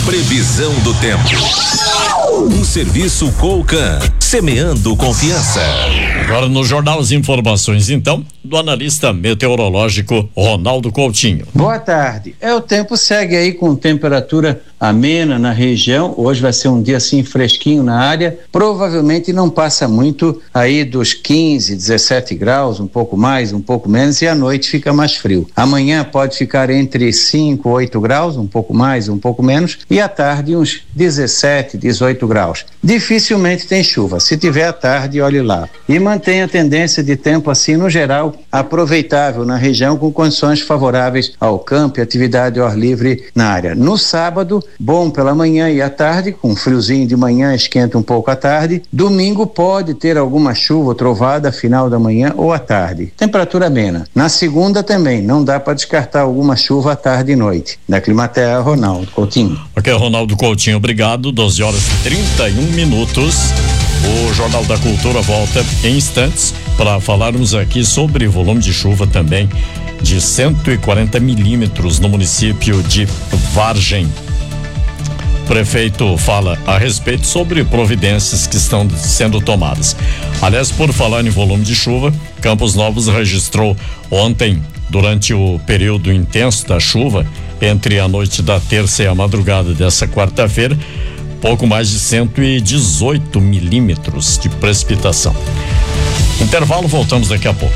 Previsão do tempo. Um serviço Colcan, semeando confiança. Agora no Jornal as informações, então, do analista meteorológico Ronaldo Coutinho. Boa tarde. O tempo segue aí com temperatura amena na região. Hoje vai ser um dia assim fresquinho na área. Provavelmente não passa muito aí dos 15, 17 graus, um pouco mais, um pouco menos, e à noite fica mais frio. Amanhã pode ficar entre 5, 8 graus, um pouco mais, um pouco menos, e à tarde uns 17, 18 graus. Dificilmente tem chuva. Se tiver à tarde, olhe lá. E mantém a tendência de tempo assim, no geral, aproveitável na região, com condições favoráveis ao campo e atividade ao ar livre na área. No sábado, bom pela manhã e à tarde, com friozinho de manhã, esquenta um pouco à tarde. Domingo pode ter alguma chuva ou trovada final da manhã ou à tarde. Temperatura amena. Na segunda também, não dá para descartar alguma chuva à tarde e noite. Da Climaterra, Ronaldo Coutinho. Ok, Ronaldo Coutinho, obrigado. 12h31. O Jornal da Cultura volta em instantes para falarmos aqui sobre volume de chuva também de 140 milímetros no município de Vargem. O prefeito fala a respeito sobre providências que estão sendo tomadas. Aliás, por falar em volume de chuva, Campos Novos registrou ontem, durante o período intenso da chuva, entre a noite da terça e a madrugada dessa quarta-feira, pouco mais de 118 milímetros de precipitação. Intervalo, voltamos daqui a pouco.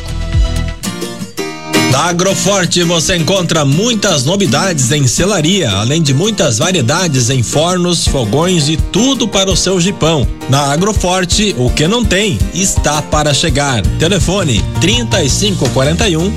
Na Agroforte você encontra muitas novidades em selaria, além de muitas variedades em fornos, fogões e tudo para o seu jipão. Na Agroforte, o que não tem está para chegar. Telefone 3541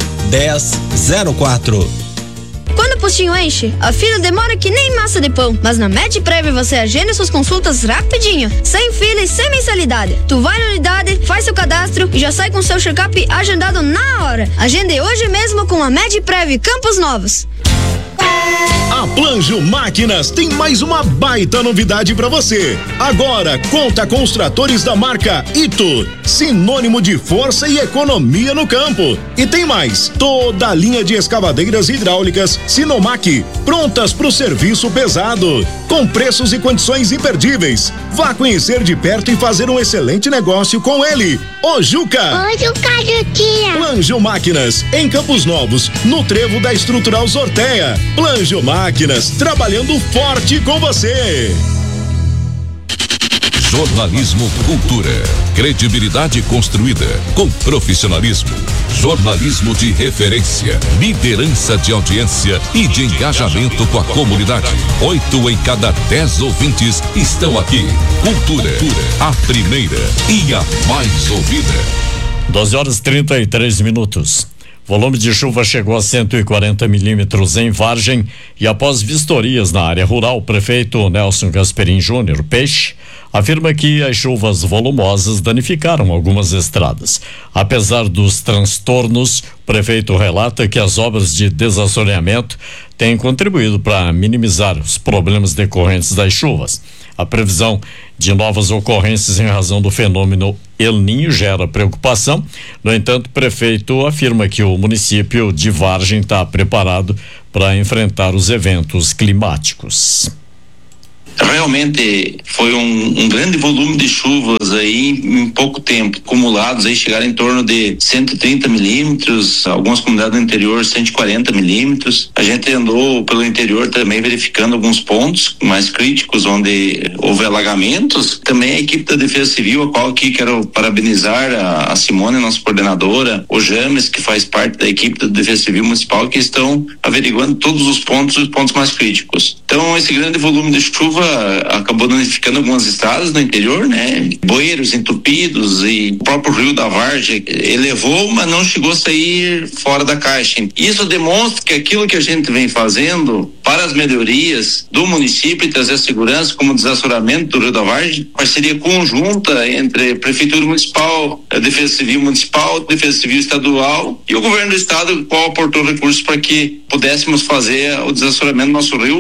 1004. Quando o postinho enche, a fila demora que nem massa de pão. Mas na MedPrev você agenda suas consultas rapidinho, sem fila e sem mensalidade. Tu vai na unidade, faz seu cadastro e já sai com seu check-up agendado na hora. Agende hoje mesmo com a MedPrev Campos Novos. A Planjo Máquinas tem mais uma baita novidade para você. Agora conta com os tratores da marca Ito, sinônimo de força e economia no campo. E tem mais, toda a linha de escavadeiras hidráulicas Sinomac, prontas para o serviço pesado, com preços e condições imperdíveis. Vá conhecer de perto e fazer um excelente negócio com ele, o Juca. Oi, Juca. Planjo Máquinas, em Campos Novos, no trevo da Estrutural Sorteia. Planjo Máquinas, trabalhando forte com você. Jornalismo Cultura. Credibilidade construída com profissionalismo. Jornalismo de referência. Liderança de audiência e de engajamento com a comunidade. 8 em cada 10 ouvintes estão aqui. Cultura, a primeira e a mais ouvida. 12h33. Volume de chuva chegou a 140 milímetros em Vargem e após vistorias na área rural, o prefeito Nelson Gasperin Júnior Peixe afirma que as chuvas volumosas danificaram algumas estradas. Apesar dos transtornos, o prefeito relata que as obras de desassoreamento têm contribuído para minimizar os problemas decorrentes das chuvas. A previsão de novas ocorrências em razão do fenômeno El Niño gera preocupação. No entanto, o prefeito afirma que o município de Vargem está preparado para enfrentar os eventos climáticos. Realmente foi um grande volume de chuvas aí em pouco tempo, acumulados aí chegaram em torno de 130 milímetros, algumas comunidades do interior 140 milímetros. A gente andou pelo interior também verificando alguns pontos mais críticos onde houve alagamentos. Também a equipe da Defesa Civil, a qual aqui quero parabenizar a Simone, nossa coordenadora, o James, que faz parte da equipe da Defesa Civil Municipal, que estão averiguando todos os pontos mais críticos. Então esse grande volume de chuva acabou danificando algumas estradas no interior, né? Bueiros entupidos e o próprio rio da Vargem elevou, mas não chegou a sair fora da caixa. Isso demonstra que aquilo que a gente vem fazendo para as melhorias do município e trazer segurança, como o desassoreamento do rio da Vargem, parceria conjunta entre Prefeitura Municipal, a Defesa Civil Municipal, Defesa Civil Estadual e o Governo do Estado, qual aportou recursos para que pudéssemos fazer o desassoreamento do nosso rio. E a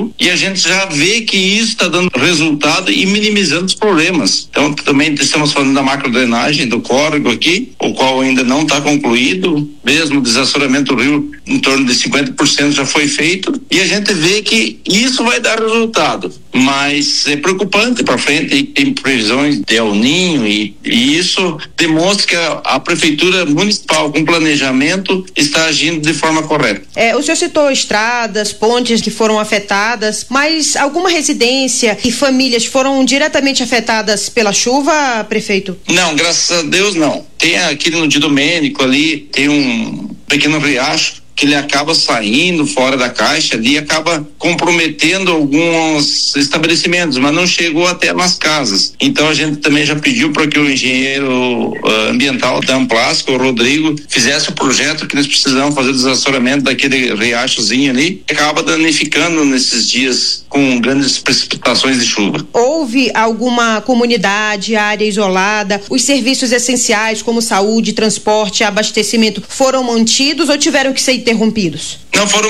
gente já vê que isso está dando resultado e minimizando os problemas. Então, também estamos falando da macrodrenagem do córrego aqui, o qual ainda não está concluído, mesmo o desassoreamento do rio, em torno de 50% já foi feito, e a gente vê que isso vai dar resultado, mas é preocupante para frente, e tem previsões de El Ninho, e isso demonstra que a prefeitura municipal com planejamento está agindo de forma correta. O senhor citou estradas, pontes que foram afetadas, mas alguma residência e famílias foram diretamente afetadas pela chuva, prefeito? Não, graças a Deus não. Tem aqui no Didomênico ali, tem um pequeno riacho que ele acaba saindo fora da caixa ali, acaba comprometendo alguns estabelecimentos, mas não chegou até nas casas. Então a gente também já pediu para que o engenheiro ambiental da Amplasco, o Rodrigo, fizesse o projeto que nós precisamos fazer o desassoreamento daquele riachozinho ali, que acaba danificando nesses dias com grandes precipitações de chuva. Houve alguma comunidade, área isolada, os serviços essenciais como saúde, transporte, abastecimento foram mantidos ou tiveram que ser interrompidos? Não, foram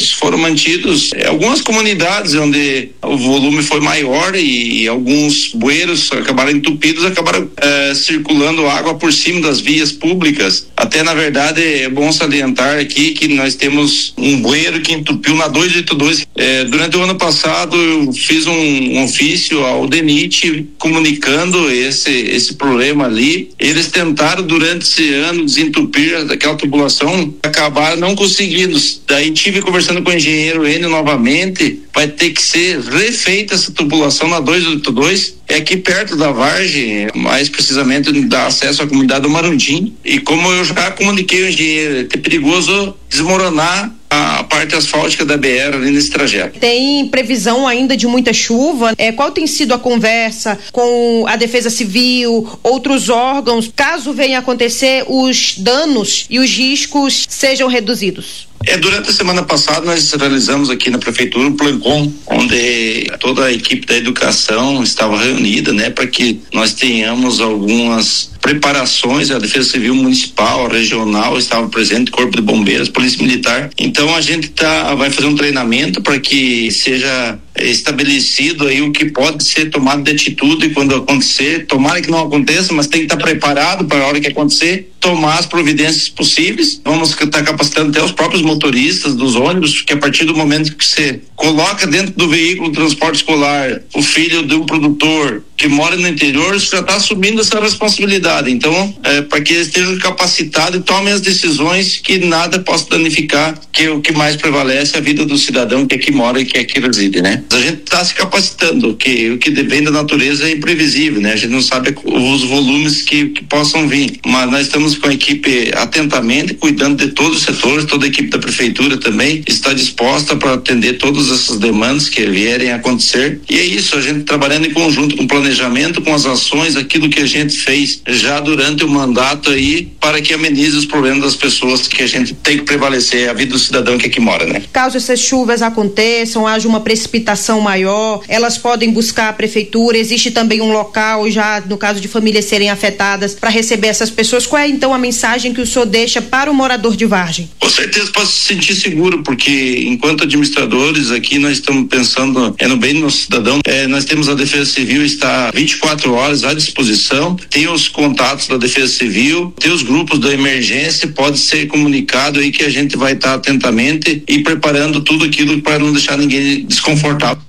mantidos. Algumas comunidades onde o volume foi maior e alguns bueiros acabaram entupidos, acabaram circulando água por cima das vias públicas. Até, na verdade, é bom salientar aqui que nós temos um bueiro que entupiu na 282. Durante o ano passado, eu fiz um ofício ao DENIT comunicando esse problema ali. Eles tentaram, durante esse ano, desentupir aquela tubulação, acabaram não conseguindo. Daí tive conversando com o engenheiro Enio novamente, vai ter que ser refeita essa tubulação na 282, é aqui perto da Vargem, mais precisamente dá acesso à comunidade do Marandim, e como eu já comuniquei ao engenheiro, é perigoso desmoronar a parte asfáltica da BR ali nesse trajeto. Tem previsão ainda de muita chuva? Qual tem sido a conversa com a Defesa Civil, outros órgãos, caso venha acontecer, os danos e os riscos sejam reduzidos? Durante a semana passada nós realizamos aqui na prefeitura um Plancom, onde toda a equipe da educação estava reunida, para que nós tenhamos algumas preparações. A Defesa Civil Municipal, Regional estava presente, Corpo de Bombeiros, Polícia Militar. Então a gente vai fazer um treinamento para que seja estabelecido aí o que pode ser tomado de atitude quando acontecer. Tomara que não aconteça, mas tem que estar preparado para a hora que acontecer, tomar as providências possíveis. Vamos estar capacitando até os próprios motoristas dos ônibus, porque a partir do momento que você coloca dentro do veículo de transporte escolar o filho de um produtor que mora no interior, você já está assumindo essa responsabilidade. Então, para que eles estejam capacitados e tomem as decisões que nada possa danificar, que o que mais prevalece é a vida do cidadão que aqui mora e que aqui reside, A gente está se capacitando, que o que vem da natureza é imprevisível, A gente não sabe os volumes que possam vir, mas nós estamos com a equipe atentamente cuidando de todos os setores, toda a equipe da prefeitura também está disposta para atender todas essas demandas que vierem a acontecer. E é isso, a gente trabalhando em conjunto com o planejamento, com as ações, aquilo que a gente fez já durante o mandato aí, para que amenize os problemas das pessoas, que a gente tem que prevalecer a vida do cidadão que aqui mora, Caso essas chuvas aconteçam, haja uma precipitação maior, elas podem buscar a prefeitura, existe também um local já, no caso de famílias serem afetadas, para receber essas pessoas. Qual é então a mensagem que o senhor deixa para o morador de Vargem? Com certeza pode se sentir seguro, porque enquanto administradores aqui nós estamos pensando no bem do nosso cidadão. Nós temos a Defesa Civil, está 24 horas à disposição, tem os contatos da Defesa Civil, tem os grupos da emergência, pode ser comunicado aí que a gente vai estar atentamente e preparando tudo aquilo para não deixar ninguém desconfortável.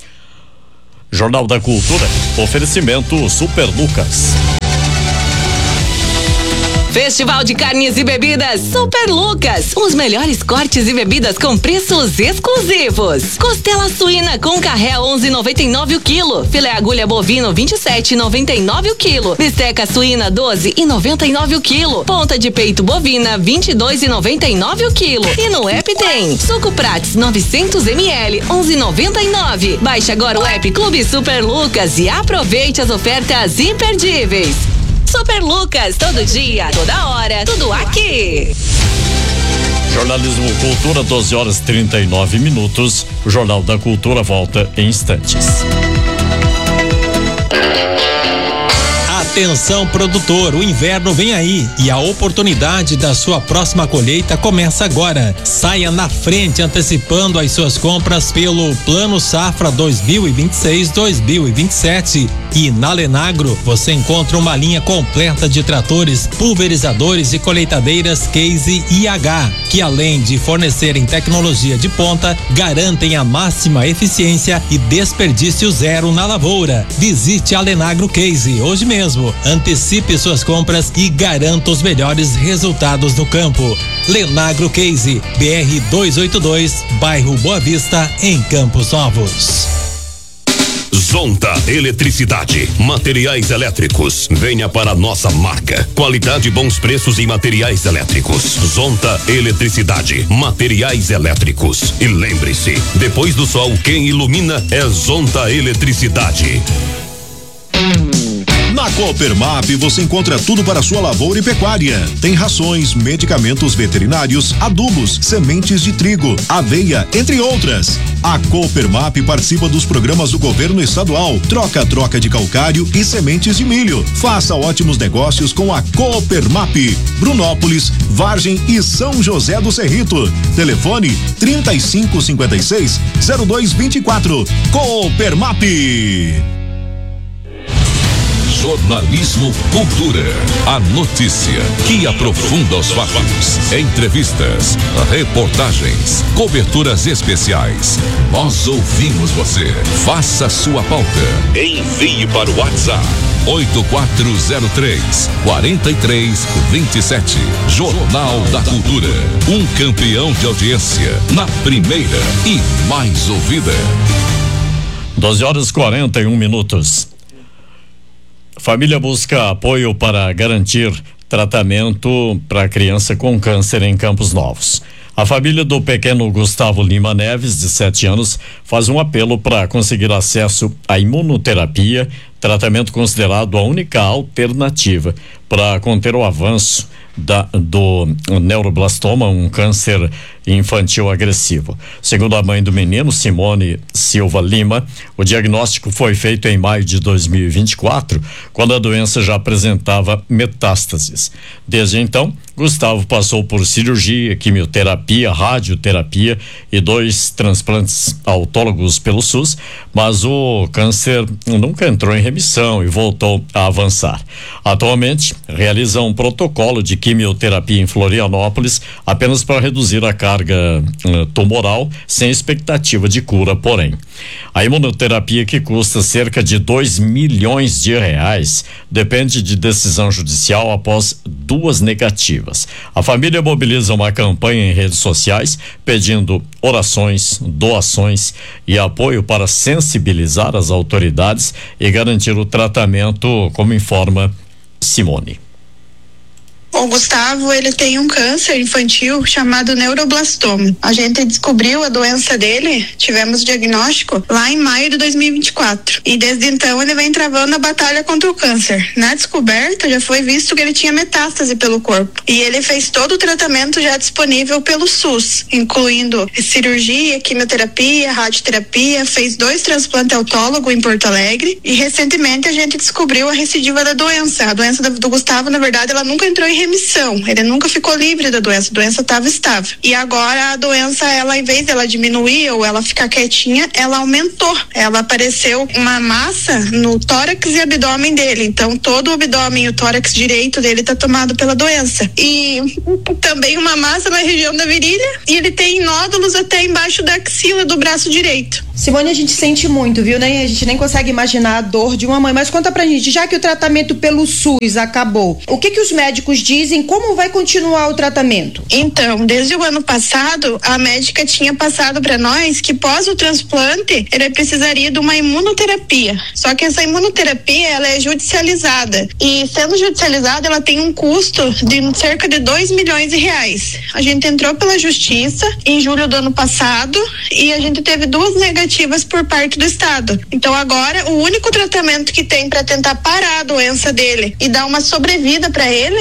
Jornal da Cultura, oferecimento Super Lucas. Festival de Carnes e Bebidas Super Lucas. Os melhores cortes e bebidas com preços exclusivos. Costela suína com carré 11,99 o quilo. Filé agulha bovino 27,99 o quilo. Bisteca suína 12,99 o quilo. Ponta de peito bovina 22,99 o quilo. E no app tem suco Prats 900 ml 11,99. Baixe agora o app Clube Super Lucas e aproveite as ofertas imperdíveis. Super Lucas, todo dia, toda hora, tudo aqui. Jornalismo Cultura, 12h39. O Jornal da Cultura volta em instantes. Atenção, produtor, o inverno vem aí e a oportunidade da sua próxima colheita começa agora. Saia na frente antecipando as suas compras pelo Plano Safra 2026-2027. E na Lenagro você encontra uma linha completa de tratores, pulverizadores e colheitadeiras Case IH, que além de fornecerem tecnologia de ponta, garantem a máxima eficiência e desperdício zero na lavoura. Visite a Lenagro Case hoje mesmo. Antecipe suas compras e garanta os melhores resultados no campo. Lenagro Case, BR 282, bairro Boa Vista, em Campos Novos. Zonta Eletricidade, materiais elétricos. Venha para a nossa marca. Qualidade e bons preços em materiais elétricos. Zonta Eletricidade, materiais elétricos. E lembre-se, depois do sol, quem ilumina é Zonta Eletricidade. Na Coopermap você encontra tudo para sua lavoura e pecuária. Tem rações, medicamentos veterinários, adubos, sementes de trigo, aveia, entre outras. A Coopermap participa dos programas do governo estadual, troca de calcário e sementes de milho. Faça ótimos negócios com a Coopermap. Brunópolis, Vargem e São José do Cerrito. Telefone 3556-0224. Coopermap. Jornalismo Cultura. A notícia que aprofunda os fatos. Entrevistas, reportagens, coberturas especiais. Nós ouvimos você. Faça sua pauta. Envie para o WhatsApp 8403-4327. Jornal da Cultura. Um campeão de audiência na primeira e mais ouvida. 12h41. Família busca apoio para garantir tratamento para criança com câncer em Campos Novos. A família do pequeno Gustavo Lima Neves, de 7 anos, faz um apelo para conseguir acesso à imunoterapia, tratamento considerado a única alternativa para conter o avanço do neuroblastoma, um câncer infantil agressivo. Segundo a mãe do menino, Simone Silva Lima, o diagnóstico foi feito em maio de 2024, quando a doença já apresentava metástases. Desde então, Gustavo passou por cirurgia, quimioterapia, radioterapia e 2 transplantes autólogos pelo SUS, mas o câncer nunca entrou em remissão e voltou a avançar. Atualmente, realiza um protocolo de quimioterapia em Florianópolis apenas para reduzir a carga tumoral, sem expectativa de cura, porém. A imunoterapia, que custa cerca de R$2 milhões, depende de decisão judicial após 2 negativas. A família mobiliza uma campanha em redes sociais pedindo orações, doações e apoio para sensibilizar as autoridades e garantir o tratamento, como informa Simone. O Gustavo, ele tem um câncer infantil chamado neuroblastoma. A gente descobriu a doença dele, tivemos o diagnóstico lá em maio de 2024. E desde então ele vem travando a batalha contra o câncer. Na descoberta já foi visto que ele tinha metástase pelo corpo. E ele fez todo o tratamento já disponível pelo SUS, incluindo cirurgia, quimioterapia, radioterapia, fez 2 transplantes autólogos em Porto Alegre. E recentemente a gente descobriu a recidiva da doença. A doença do Gustavo, na verdade, ela nunca entrou em remissão, ele nunca ficou livre da doença, a doença estava estável. E agora a doença, ela, em vez dela diminuir ou ela ficar quietinha, ela aumentou. Ela apareceu uma massa no tórax e abdômen dele. Então todo o abdômen e o tórax direito dele está tomado pela doença. E também uma massa na região da virilha, e ele tem nódulos até embaixo da axila do braço direito. Simone, a gente sente muito, viu? A gente nem consegue imaginar a dor de uma mãe. Mas conta pra gente, já que o tratamento pelo SUS acabou, o que os médicos dizem? Como vai continuar o tratamento? Então, desde o ano passado, a médica tinha passado para nós que pós o transplante, ele precisaria de uma imunoterapia. Só que essa imunoterapia, ela é judicializada. E sendo judicializada, ela tem um custo de cerca de R$2 milhões. A gente entrou pela justiça em julho do ano passado e a gente teve 2 negativas por parte do estado. Então agora o único tratamento que tem para tentar parar a doença dele e dar uma sobrevida para ele é essa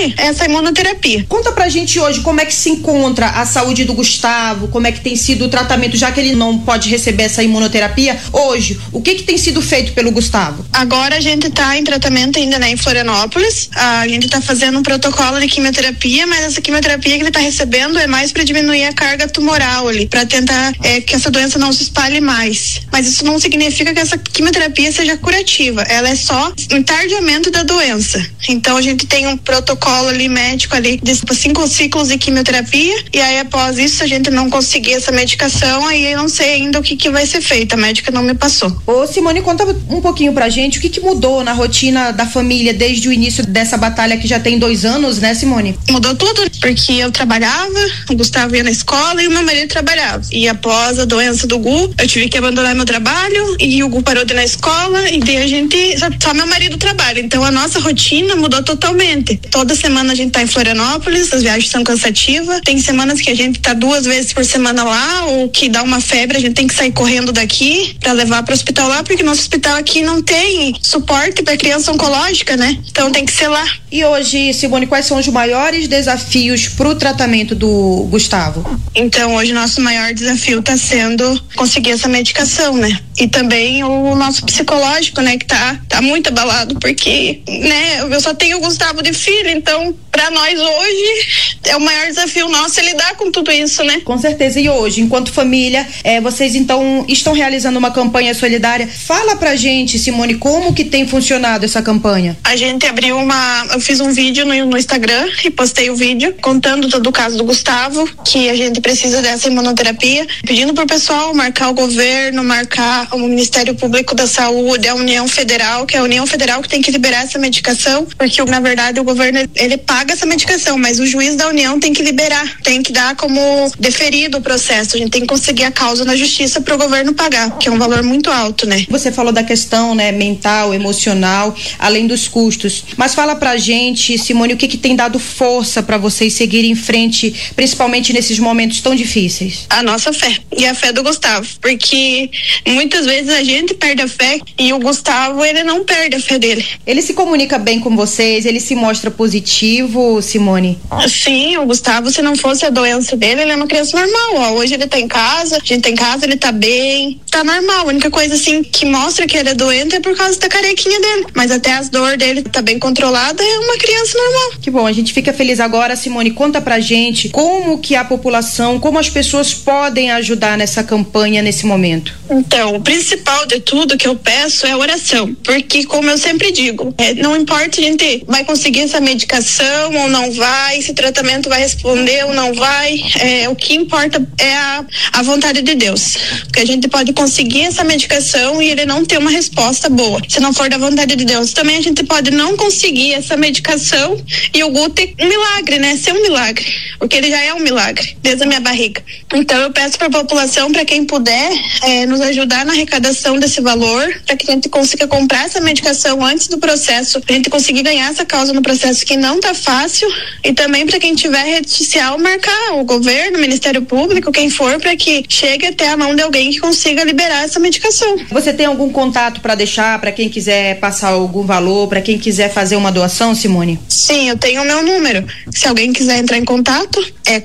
essa imunoterapia. Conta pra gente hoje como é que se encontra a saúde do Gustavo, como é que tem sido o tratamento, já que ele não pode receber essa imunoterapia. Hoje, o que tem sido feito pelo Gustavo? Agora a gente tá em tratamento ainda, né, em Florianópolis. A gente tá fazendo um protocolo de quimioterapia, mas essa quimioterapia que ele tá recebendo é mais para diminuir a carga tumoral ali, para tentar que essa doença não se espalhe mais. Mas isso não significa que essa quimioterapia seja curativa, ela é só entardiamento da doença. Então a gente tem um protocolo ali médico ali de 5 ciclos de quimioterapia, e aí após isso, se a gente não conseguir essa medicação, aí eu não sei ainda o que vai ser feito, a médica não me passou. Ô Simone, conta um pouquinho pra gente o que mudou na rotina da família desde o início dessa batalha que já tem 2 anos, né, Simone? Mudou tudo, porque eu trabalhava, o Gustavo ia na escola e o meu marido trabalhava. E após a doença do Gu, eu tive que abandonar meu trabalho e o Gu parou de ir na escola, e daí a gente, só meu marido trabalha. Então a nossa rotina mudou totalmente. Toda semana a gente tá em Florianópolis, as viagens são cansativas. Tem semanas que a gente tá 2 vezes por semana lá, ou que dá uma febre, a gente tem que sair correndo daqui pra levar pro hospital lá, porque nosso hospital aqui não tem suporte pra criança oncológica, né? Então tem que ser lá. E hoje, Simone, quais são os maiores desafios pro tratamento do Gustavo? Então hoje nosso maior desafio tá sendo conseguir essa medicação, né? E também o nosso psicológico, né, que tá muito abalado, porque, né, eu só tenho o Gustavo de filho, então pra nós hoje é o maior desafio nosso lidar com tudo isso, né? Com certeza. E hoje, enquanto família, vocês então estão realizando uma campanha solidária. Fala pra gente, Simone, como que tem funcionado essa campanha? A gente abriu eu fiz um vídeo no Instagram e postei o vídeo contando todo o caso do Gustavo, que a gente precisa dessa imunoterapia, pedindo pro pessoal marcar o governo, marcar o Ministério Público da Saúde, a União Federal, que é a União Federal que tem que liberar essa medicação, porque na verdade o governo ele paga essa medicação, mas o juiz da União tem que liberar, tem que dar como deferido o processo, a gente tem que conseguir a causa na justiça pro governo pagar, que é um valor muito alto, né? Você falou da questão, né, mental, emocional, além dos custos, mas fala pra gente, Simone, o que tem dado força pra vocês seguirem em frente, principalmente nesses momentos tão difíceis? A nossa fé e a fé do Gustavo, porque muitas vezes a gente perde a fé e o Gustavo, ele não perde a fé dele. Ele se comunica bem com vocês, ele se mostra positivo, Simone? Sim, o Gustavo, se não fosse a doença dele, ele é uma criança normal, ó. Hoje ele tá em casa, a gente tá em casa, ele tá bem, tá normal. A única coisa assim que mostra que ele é doente é por causa da carequinha dele, mas até as dores dele tá bem controlada, é uma criança normal. Que bom, a gente fica feliz agora. Simone, conta pra gente como que a população, como as pessoas podem ajudar nessa campanha nesse momento. Então, o principal de tudo que eu peço é a oração, porque como eu sempre digo, não importa se a gente vai conseguir essa medicação ou não vai, se o tratamento vai responder ou não vai, o que importa é a vontade de Deus, porque a gente pode conseguir essa medicação e ele não ter uma resposta boa, se não for da vontade de Deus. Também a gente pode não conseguir essa medicação e o Gu ter um milagre, né, ser um milagre, porque ele já é um milagre desde a minha barriga. Então eu peço para a população, para quem puder, nos ajudar na arrecadação desse valor, para que a gente consiga comprar essa medicação antes do processo, pra gente conseguir ganhar essa causa no processo, que não tá fácil, e também para quem tiver rede social, marcar o governo, o Ministério Público, quem for, para que chegue até a mão de alguém que consiga liberar essa medicação. Você tem algum contato para deixar para quem quiser passar algum valor, para quem quiser fazer uma doação, Simone? Sim, eu tenho o meu número. Se alguém quiser entrar em contato, é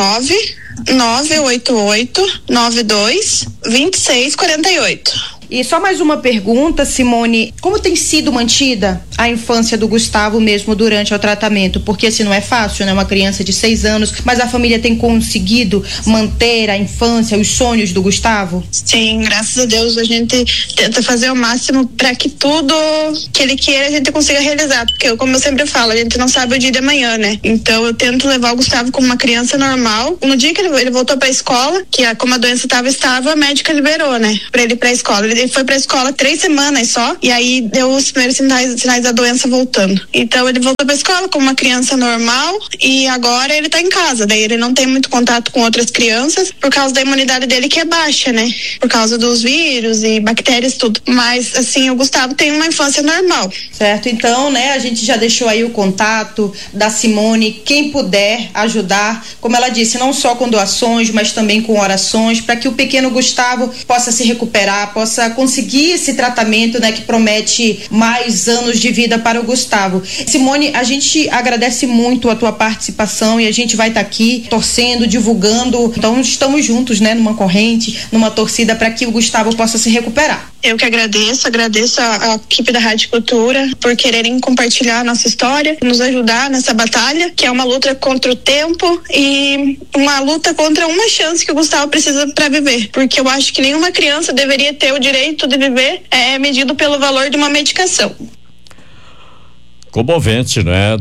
49-988-92-2648. E só mais uma pergunta, Simone, como tem sido mantida a infância do Gustavo mesmo durante o tratamento? Porque assim, não é fácil, né? Uma criança de 6 anos, mas a família tem conseguido manter a infância, os sonhos do Gustavo? Sim, graças a Deus a gente tenta fazer o máximo para que tudo que ele queira a gente consiga realizar, porque como eu sempre falo, a gente não sabe o dia de amanhã, né? Então eu tento levar o Gustavo como uma criança normal. No dia que ele voltou pra escola, que como a doença estava estável, a médica liberou, né? Pra ele ir pra escola. Ele foi pra escola 3 semanas só, e aí deu os primeiros sinais da doença voltando. Então ele voltou pra escola como uma criança normal, e agora ele tá em casa. Daí ele não tem muito contato com outras crianças, por causa da imunidade dele que é baixa, né? Por causa dos vírus e bactérias, tudo. Mas, assim, o Gustavo tem uma infância normal. Certo, então, né, a gente já deixou aí o contato da Simone, quem puder ajudar, como ela disse, não só com doações, mas também com orações, para que o pequeno Gustavo possa se recuperar, possa conseguir esse tratamento, né, que promete mais anos de vida para o Gustavo. Simone, a gente agradece muito a tua participação e a gente vai estar aqui torcendo, divulgando. Então estamos juntos, né, numa corrente, numa torcida para que o Gustavo possa se recuperar. Eu que agradeço a equipe da Rádio Cultura por quererem compartilhar a nossa história, nos ajudar nessa batalha, que é uma luta contra o tempo e uma luta contra uma chance que o Gustavo precisa para viver, porque eu acho que nenhuma criança deveria ter o direito de viver medido pelo valor de uma medicação. Comovente, né?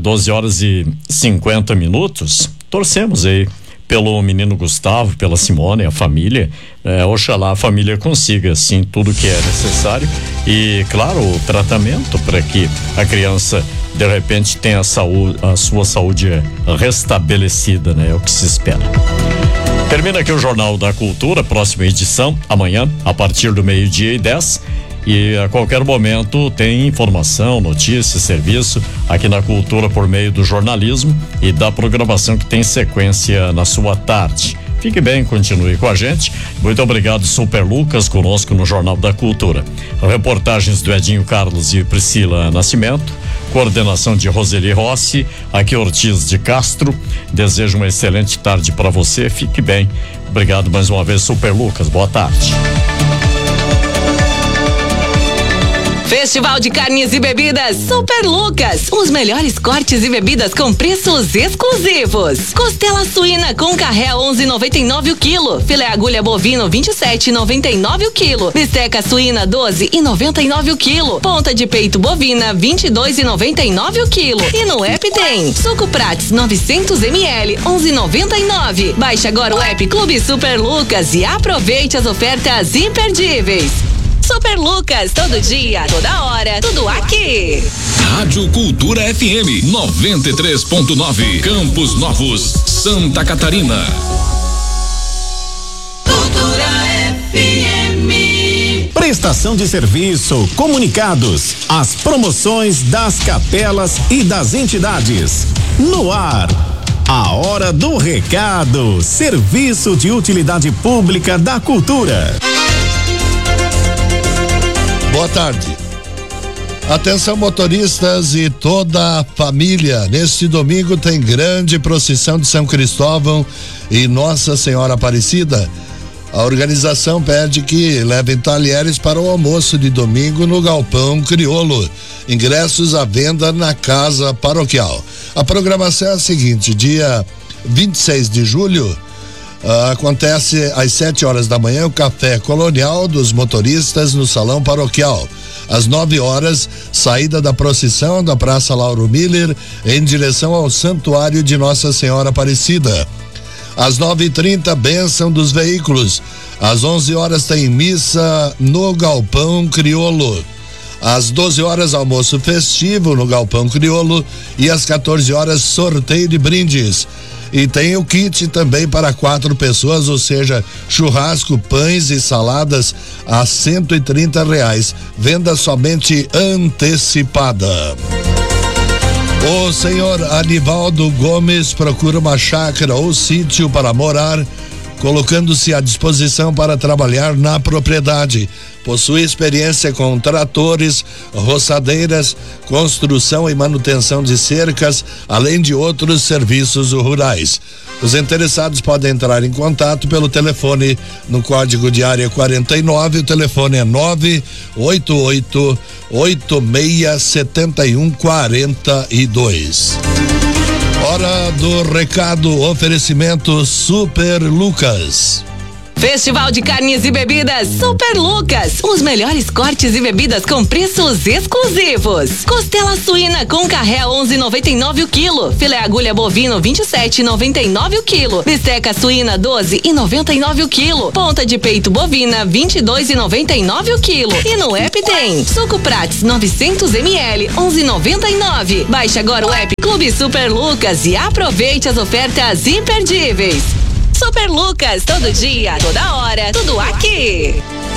12h50. Torcemos aí pelo menino Gustavo, pela Simone, a família. Oxalá a família consiga, sim, tudo que é necessário e, claro, o tratamento para que a criança, de repente, tenha a sua saúde restabelecida, né? É o que se espera. Termina aqui o Jornal da Cultura, próxima edição, amanhã, a partir do 12h10. E a qualquer momento tem informação, notícia, serviço aqui na Cultura por meio do jornalismo e da programação que tem sequência na sua tarde. Fique bem, continue com a gente. Muito obrigado, Super Lucas, conosco no Jornal da Cultura. Reportagens do Edinho Carlos e Priscila Nascimento. Coordenação de Roseli Rossi, aqui Ortiz de Castro. Desejo uma excelente tarde para você. Fique bem. Obrigado mais uma vez, Super Lucas. Boa tarde. Festival de Carnes e Bebidas Super Lucas. Os melhores cortes e bebidas com preços exclusivos. Costela suína com carré 11,99 o quilo. Filé agulha bovino 27,99 o quilo. Bisteca suína 12,99 o quilo. Ponta de peito bovina 22,99 o quilo. E no app tem suco Prats 900 ml 11,99. Baixe agora o app Clube Super Lucas e aproveite as ofertas imperdíveis. Super Lucas, todo dia, toda hora, tudo aqui. Rádio Cultura FM 93.9, Campos Novos, Santa Catarina. Cultura FM. Prestação de serviço, comunicados, as promoções das capelas e das entidades. No ar. A hora do recado, serviço de utilidade pública da cultura. Boa tarde. Atenção, motoristas e toda a família. Neste domingo tem grande procissão de São Cristóvão e Nossa Senhora Aparecida. A organização pede que levem talheres para o almoço de domingo no Galpão Crioulo. Ingressos à venda na Casa Paroquial. A programação é a seguinte: dia 26 de julho, acontece às 7h da manhã o café colonial dos motoristas no Salão Paroquial. Às 9h, saída da procissão da Praça Lauro Miller em direção ao Santuário de Nossa Senhora Aparecida. Às 9h30, bênção dos veículos. Às 11h tem missa no Galpão Crioulo. Às 12h, almoço festivo no Galpão Crioulo e às 14h, sorteio de brindes. E tem o kit também para 4 pessoas, ou seja, churrasco, pães e saladas a R$130. Venda somente antecipada. O senhor Anivaldo Gomes procura uma chácara ou sítio para morar, colocando-se à disposição para trabalhar na propriedade. Possui experiência com tratores, roçadeiras, construção e manutenção de cercas, além de outros serviços rurais. Os interessados podem entrar em contato pelo telefone no código de área 49, o telefone é 988-867142. Hora do recado, oferecimento Super Lucas. Festival de Carnes e Bebidas Super Lucas. Os melhores cortes e bebidas com preços exclusivos. Costela suína com carré 11,99 o quilo. Filé agulha bovino 27,99 o quilo. Bisteca suína 12,99 o quilo. Ponta de peito bovina 22,99 o quilo. E no app tem suco Prats 900 ml 11,99. Baixe agora o app Clube Super Lucas e aproveite as ofertas imperdíveis. Super Lucas, todo dia, toda hora, tudo aqui.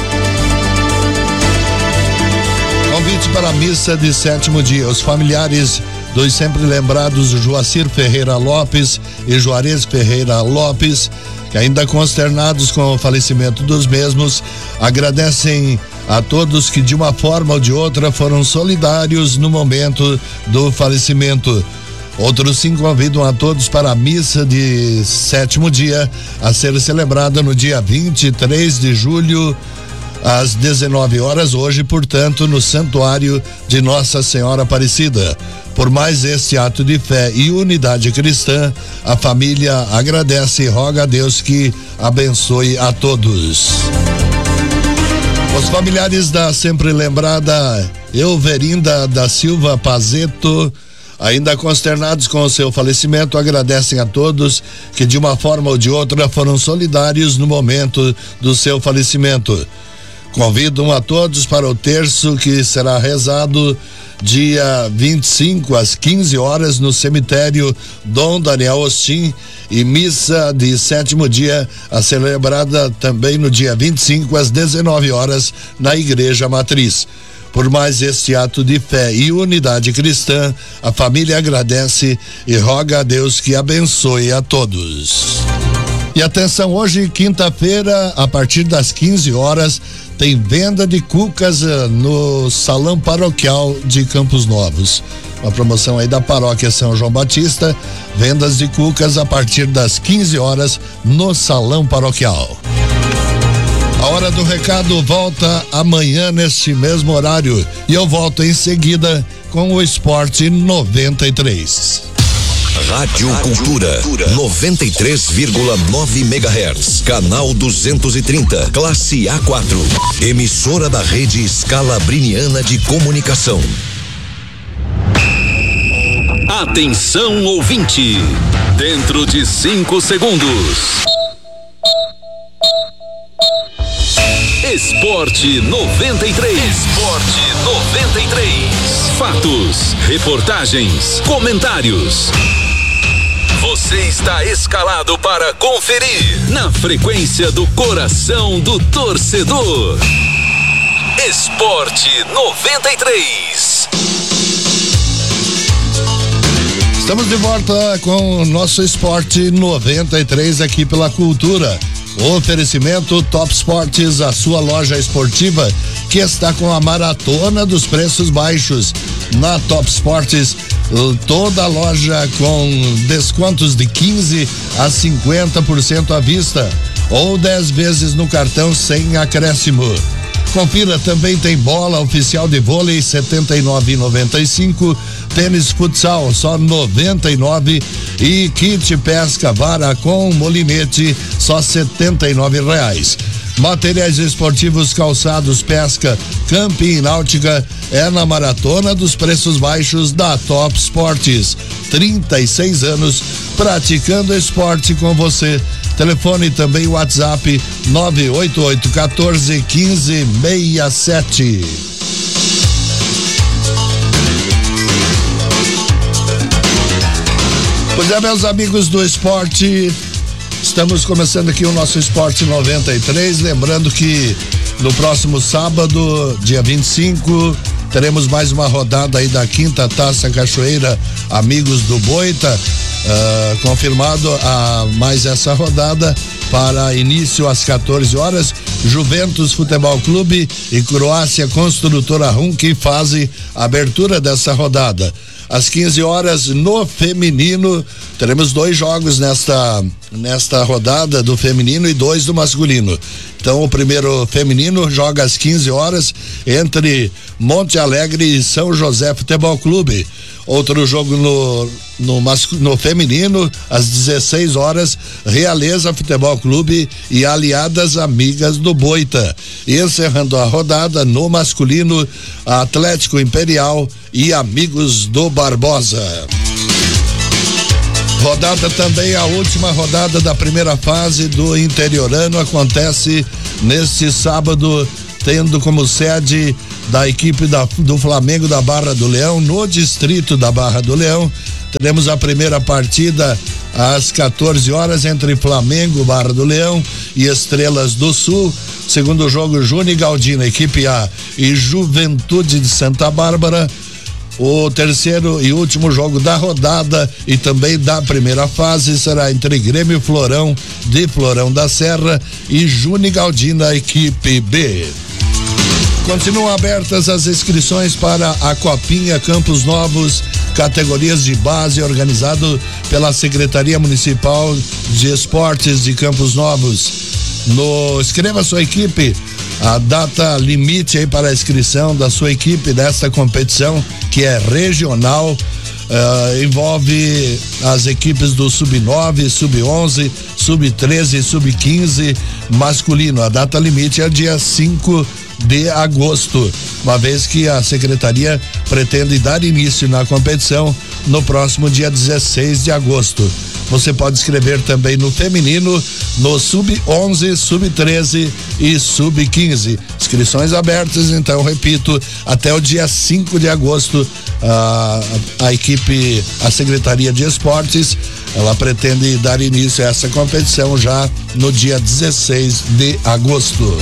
Convite para a missa de 7º dia. Os familiares dos sempre lembrados Joacir Ferreira Lopes e Juarez Ferreira Lopes, que ainda consternados com o falecimento dos mesmos, agradecem a todos que de uma forma ou de outra foram solidários no momento do falecimento. Outros 5 convidam a todos para a missa de 7º dia, a ser celebrada no dia 23 de julho, às 19 horas, hoje, portanto, no Santuário de Nossa Senhora Aparecida. Por mais este ato de fé e unidade cristã, a família agradece e roga a Deus que abençoe a todos. Os familiares da sempre lembrada Elverinda da Silva Pazeto, ainda consternados com o seu falecimento, agradecem a todos que de uma forma ou de outra foram solidários no momento do seu falecimento. Convidam a todos para o terço que será rezado dia 25 às 15 horas no cemitério Dom Daniel Ostin, e missa de 7º dia a celebrada também no dia 25 às 19 horas na Igreja Matriz. Por mais este ato de fé e unidade cristã, a família agradece e roga a Deus que abençoe a todos. E atenção, hoje, quinta-feira, a partir das 15 horas, tem venda de cucas no Salão Paroquial de Campos Novos. Uma promoção aí da Paróquia São João Batista, vendas de cucas a partir das 15 horas no Salão Paroquial. A Hora do Recado volta amanhã neste mesmo horário e eu volto em seguida com o Esporte 93. Rádio Cultura 93,9 MHz, canal 230, classe A4, emissora da rede Scalabriniana de Comunicação. Atenção, ouvinte, dentro de 5 segundos. Esporte 93. Esporte 93. Fatos, reportagens, comentários. Você está escalado para conferir na frequência do coração do torcedor. Esporte 93. Estamos de volta com o nosso Esporte 93 aqui pela Cultura. O oferecimento Top Esportes, a sua loja esportiva que está com a maratona dos preços baixos. Na Top Esportes, toda a loja com descontos de 15% a 50% à vista ou 10 vezes no cartão sem acréscimo. Confira, também tem bola oficial de vôlei R$ 79,95, tênis futsal só R$ 99 e kit pesca vara com molinete só R$ 79. Materiais esportivos, calçados, pesca, camping e náutica é na maratona dos preços baixos da Top Esportes. 36 anos praticando esporte com você. Telefone também o WhatsApp 988 14 15 67. Pois é, meus amigos do esporte, estamos começando aqui o nosso Esporte 93, lembrando que no próximo sábado, dia 25, teremos mais uma rodada aí da 5ª Taça Cachoeira Amigos do Boita. Confirmado mais essa rodada para início às 14 horas. Juventus Futebol Clube e Croácia Construtora Rum que fazem a abertura dessa rodada. Às 15 horas no feminino, teremos 2 jogos nesta rodada do feminino e 2 do masculino. Então o primeiro feminino joga às 15 horas entre Monte Alegre e São José Futebol Clube. Outro jogo no feminino, às 16 horas, Realeza Futebol Clube e Aliadas Amigas do Boita. E encerrando a rodada no masculino, Atlético Imperial e Amigos do Barbosa. Rodada também, a última rodada da primeira fase do Interiorano acontece neste sábado, tendo como sede da equipe do Flamengo da Barra do Leão, no distrito da Barra do Leão. Teremos a primeira partida às 14 horas entre Flamengo, Barra do Leão e Estrelas do Sul. Segundo jogo, Júnior Galdino, equipe A, e Juventude de Santa Bárbara. O terceiro e último jogo da rodada e também da primeira fase será entre Grêmio Florão de Florão da Serra e Júnior Galdino, equipe B. Continuam abertas as inscrições para a Copinha Campos Novos, categorias de base, organizado pela Secretaria Municipal de Esportes de Campos Novos. Escreva sua equipe, a data limite aí para a inscrição da sua equipe nesta competição, que é regional, envolve as equipes do Sub-9, Sub-11, Sub-13 e Sub-15 masculino. A data limite é dia 5 de agosto, uma vez que a secretaria pretende dar início na competição no próximo dia 16 de agosto. Você pode escrever também no feminino, no Sub-11, Sub-13 e Sub-15. Inscrições abertas, então, repito, até o dia 5 de agosto. A equipe, a Secretaria de Esportes, ela pretende dar início a essa competição já no dia 16 de agosto.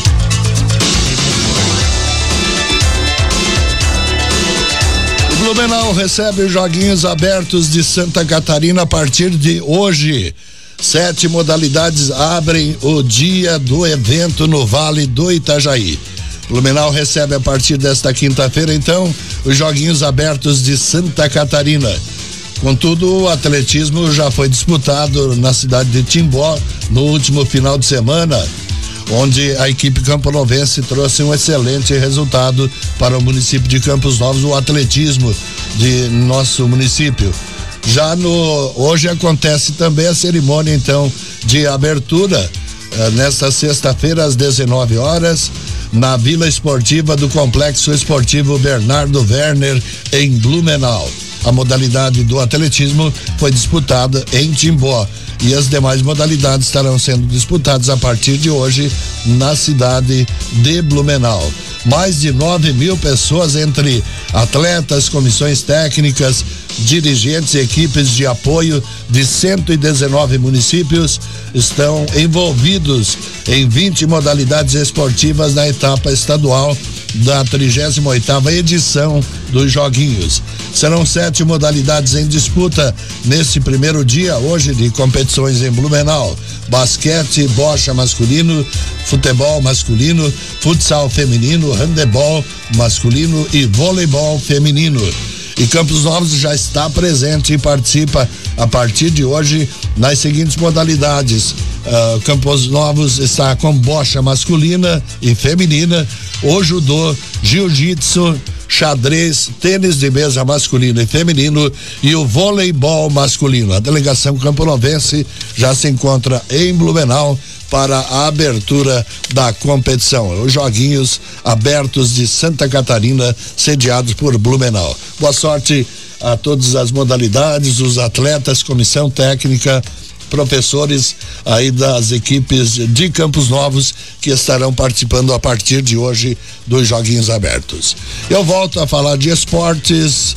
Blumenau recebe os Joguinhos Abertos de Santa Catarina a partir de hoje. 7 modalidades abrem o dia do evento no Vale do Itajaí. Blumenau recebe a partir desta quinta-feira, então, os Joguinhos Abertos de Santa Catarina. Contudo, o atletismo já foi disputado na cidade de Timbó no último final de semana, onde a equipe camponovense trouxe um excelente resultado para o município de Campos Novos, o atletismo de nosso município. Hoje acontece também a cerimônia, então, de abertura, nesta sexta-feira, às 19 horas, na Vila Esportiva do Complexo Esportivo Bernardo Werner, em Blumenau. A modalidade do atletismo foi disputada em Timbó e as demais modalidades estarão sendo disputadas a partir de hoje na cidade de Blumenau. Mais de 9.000 pessoas, entre atletas, comissões técnicas, dirigentes e equipes de apoio de 119 municípios, estão envolvidos em 20 modalidades esportivas na etapa estadual da 38ª edição dos Joguinhos. Serão 7 modalidades em disputa neste primeiro dia, hoje, de competições em Blumenau: basquete, bocha masculino, futebol masculino, futsal feminino, handebol masculino e voleibol feminino. E Campos Novos já está presente e participa a partir de hoje nas seguintes modalidades. Campos Novos está com bocha masculina e feminina, o judô, jiu-jitsu, xadrez, tênis de mesa masculino e feminino e o voleibol masculino. A delegação camponovense já se encontra em Blumenau para a abertura da competição. Os Joguinhos Abertos de Santa Catarina, sediados por Blumenau. Boa sorte a todas as modalidades, os atletas, comissão técnica, professores aí das equipes de Campos Novos que estarão participando a partir de hoje dos Joguinhos Abertos. Eu volto a falar de esportes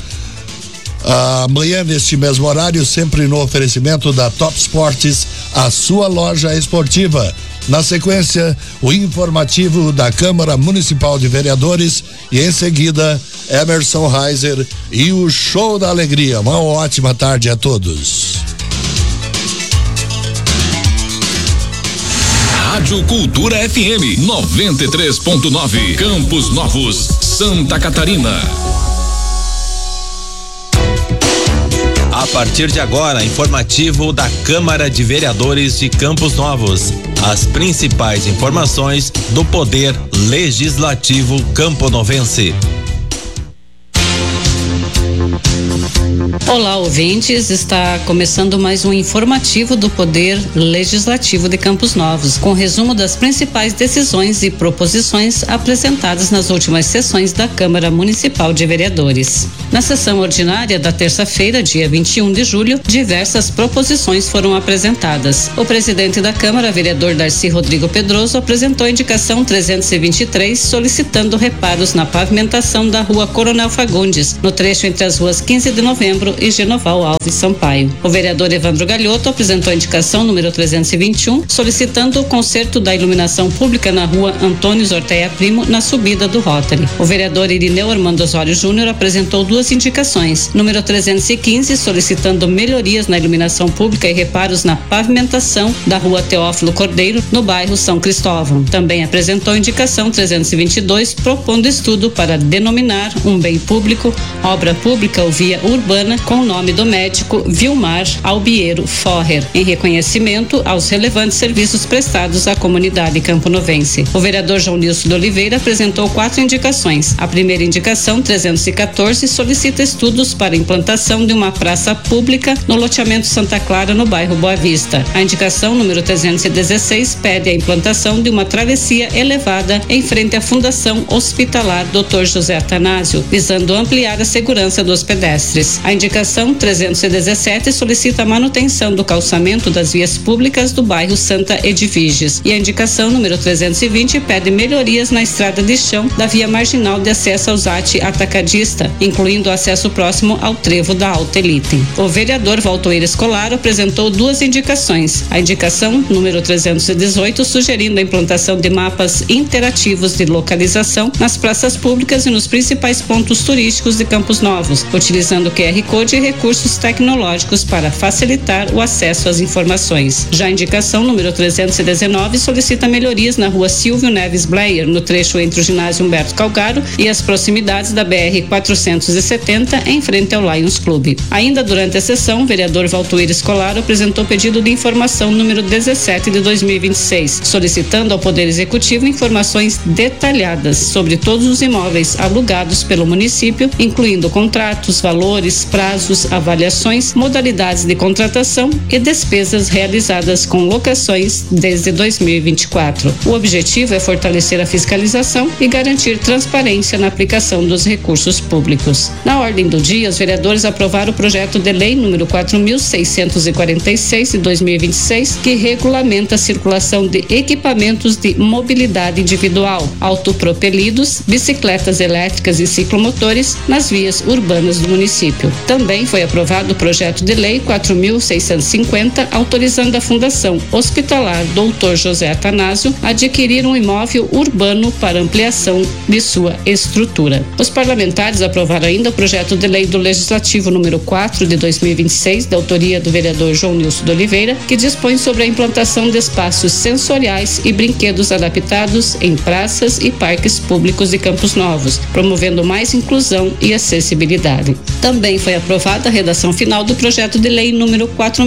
amanhã neste mesmo horário, sempre no oferecimento da Top Esportes, a sua loja esportiva. Na sequência, o informativo da Câmara Municipal de Vereadores e em seguida Emerson Reiser e o Show da Alegria. Uma ótima tarde a todos. Rádio Cultura FM 93.9, Campos Novos, Santa Catarina. A partir de agora, informativo da Câmara de Vereadores de Campos Novos. As principais informações do Poder Legislativo camponovense. Olá, ouvintes, está começando mais um informativo do Poder Legislativo de Campos Novos, com resumo das principais decisões e proposições apresentadas nas últimas sessões da Câmara Municipal de Vereadores. Na sessão ordinária da terça-feira, dia 21 de julho, diversas proposições foram apresentadas. O presidente da Câmara, vereador Darcy Rodrigo Pedroso, apresentou a indicação 323, solicitando reparos na pavimentação da rua Coronel Fagundes, no trecho entre as ruas 15 de Novembro e Genoval Alves Sampaio. O vereador Evandro Galhoto apresentou a indicação número 321, solicitando o conserto da iluminação pública na rua Antônio Zorteia Primo, na subida do Rotary. O vereador Irineu Armando Osório Júnior apresentou 2 duas indicações. Número 315, solicitando melhorias na iluminação pública e reparos na pavimentação da rua Teófilo Cordeiro, no bairro São Cristóvão. Também apresentou indicação 322, propondo estudo para denominar um bem público, obra pública ou via urbana, com o nome do médico Vilmar Albiero Forrer, em reconhecimento aos relevantes serviços prestados à comunidade camponovense. O vereador João Nilson de Oliveira apresentou 4 indicações. A primeira indicação, 314, solicita estudos para a implantação de uma praça pública no loteamento Santa Clara, no bairro Boa Vista. A indicação número 316 pede a implantação de uma travessia elevada em frente à Fundação Hospitalar Dr. José Atanásio, visando ampliar a segurança dos pedestres. A indicação 317 solicita a manutenção do calçamento das vias públicas do bairro Santa Edviges. E a indicação número 320 pede melhorias na estrada de chão da via marginal de acesso ao ZAT Atacadista, incluindo o acesso próximo ao trevo da Alta Elite. O vereador Valtoir Escolaro apresentou 2 indicações. A indicação número 318 sugerindo a implantação de mapas interativos de localização nas praças públicas e nos principais pontos turísticos de Campos Novos, utilizando QR Code e recursos tecnológicos para facilitar o acesso às informações. Já a indicação número 319 solicita melhorias na rua Silvio Neves Bleyer, no trecho entre o ginásio Humberto Calgaro e as proximidades da BR 470, em frente ao Lions Clube. Ainda durante a sessão, o vereador Valtoir Escolaro apresentou pedido de informação número 17 de 2026, solicitando ao Poder Executivo informações detalhadas sobre todos os imóveis alugados pelo município, incluindo contratos, valores, prazos, avaliações, modalidades de contratação e despesas realizadas com locações desde 2024. O objetivo é fortalecer a fiscalização e garantir transparência na aplicação dos recursos públicos. Na ordem do dia, os vereadores aprovaram o projeto de lei número 4.646 de 2026, que regulamenta a circulação de equipamentos de mobilidade individual, autopropelidos, bicicletas elétricas e ciclomotores nas vias urbanas do município. Também foi aprovado o projeto de lei 4.650, autorizando a Fundação Hospitalar Dr. José Atanásio a adquirir um imóvel urbano para ampliação de sua estrutura. Os parlamentares aprovaram ainda o projeto de lei do Legislativo número 4 de 2026, da autoria do vereador João Nilson de Oliveira, que dispõe sobre a implantação de espaços sensoriais e brinquedos adaptados em praças e parques públicos de Campos Novos, promovendo mais inclusão e acessibilidade. Também foi aprovada a redação final do projeto de lei número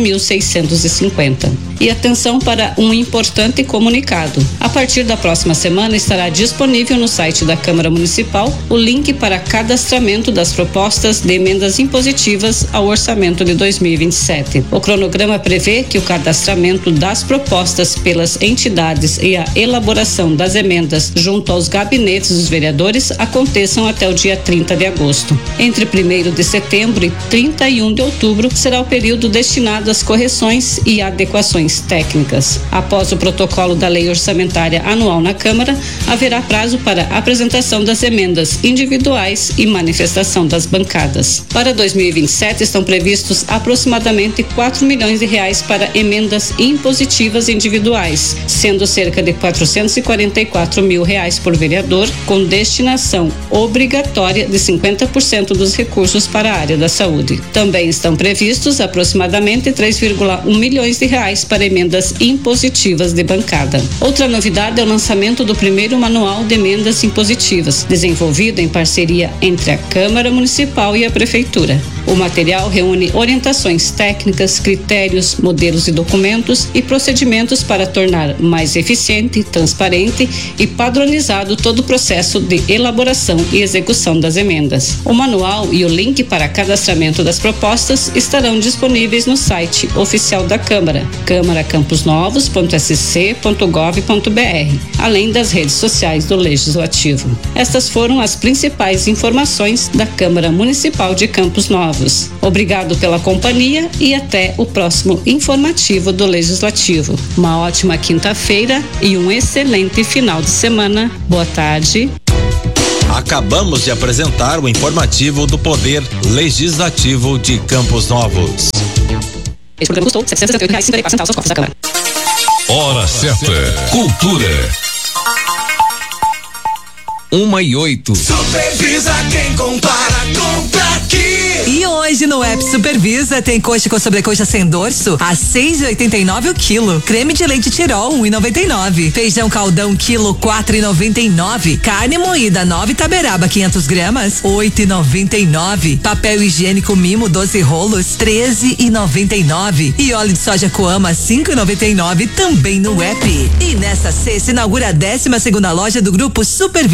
4.650. E atenção para um importante comunicado. A partir da próxima semana estará disponível no site da Câmara Municipal o link para cadastramento das propostas de emendas impositivas ao orçamento de 2027. O cronograma prevê que o cadastramento das propostas pelas entidades e a elaboração das emendas junto aos gabinetes dos vereadores aconteçam até o dia 30 de agosto. Entre 1º de setembro e 31 de outubro será o período destinado às correções e adequações técnicas. Após o protocolo da Lei Orçamentária Anual na Câmara, haverá prazo para apresentação das emendas individuais e manifestação das bancadas. Para 2027 estão previstos aproximadamente R$4 milhões para emendas impositivas individuais, sendo cerca de R$444 mil por vereador, com destinação obrigatória de 50% dos recursos para a área da saúde. Também estão previstos aproximadamente R$3,1 milhões para emendas impositivas de bancada. Outra novidade é o lançamento do primeiro manual de emendas impositivas, desenvolvido em parceria entre a Câmara Municipal e a Prefeitura. O material reúne orientações técnicas, critérios, modelos de documentos e procedimentos para tornar mais eficiente, transparente e padronizado todo o processo de elaboração e execução das emendas. O manual e o link para cadastramento das propostas estarão disponíveis no site oficial da Câmara, câmaracamposnovos.sc.gov.br, além das redes sociais do Legislativo. Estas foram as principais informações da Câmara Municipal de Campos Novos. Obrigado pela companhia e até o próximo informativo do Legislativo. Uma ótima quinta-feira e um excelente final de semana. Boa tarde. Acabamos de apresentar o informativo do Poder Legislativo de Campos Novos. Esse programa custou R$768,54 aos cofres da Câmara. Hora certa. Cultura. 1,8. Supervisa quem compara, compra aqui. E hoje no app Supervisa tem coxa com sobrecoxa sem dorso a 6,89 o quilo. Creme de leite Tirol 1,99. Feijão caldão quilo 4,99. Carne moída 9 taberaba 500 gramas 8,99. Papel higiênico Mimo 12 rolos 13,99. E óleo de soja Coama 5,99 também no app. E nessa sexta inaugura a 12ª loja do grupo Supervisa